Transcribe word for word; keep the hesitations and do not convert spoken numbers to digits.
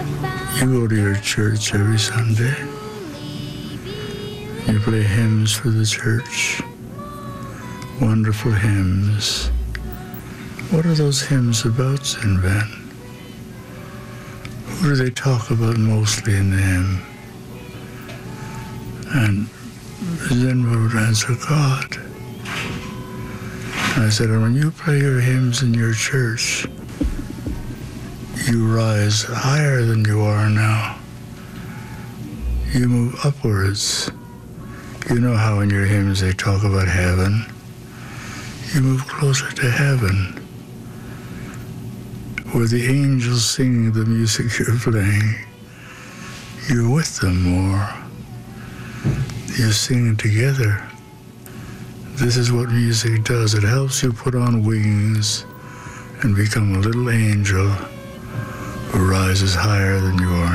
You go to your church every Sunday. You play hymns for the church. Wonderful hymns. What are those hymns about, Sinvan? Who do they talk about mostly in the hymn? And Zinva would answer, God. And I said, and when you play your hymns in your church, you rise higher than you are now. You move upwards. You know how in your hymns they talk about heaven. You move closer to heaven, where the angels sing the music you're playing. You're with them more. You sing together. This is what music does. It helps you put on wings and become a little angel who rises higher than you are